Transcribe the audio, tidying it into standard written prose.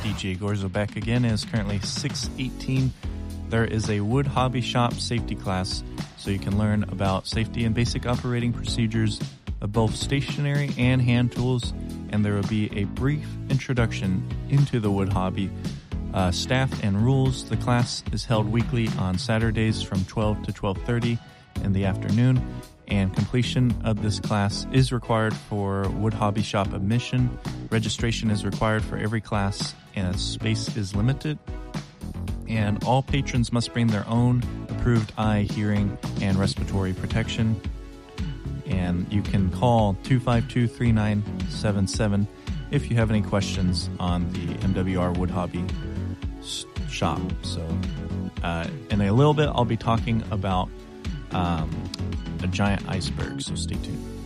PGA Gorzo back again. It is currently 6:18. There is a wood hobby shop safety class, so you can learn about safety and basic operating procedures of both stationary and hand tools, and there will be a brief introduction into the wood hobby, staff and rules. The class is held weekly on Saturdays from 12 to 12:30 in the afternoon, and completion of this class is required for Wood Hobby Shop admission. Registration is required for every class, and space is limited. And all patrons must bring their own approved eye, hearing, and respiratory protection. And you can call 252-3977 if you have any questions on the MWR Wood Hobby Shop. So in a little bit, I'll be talking about a giant iceberg, so stay tuned.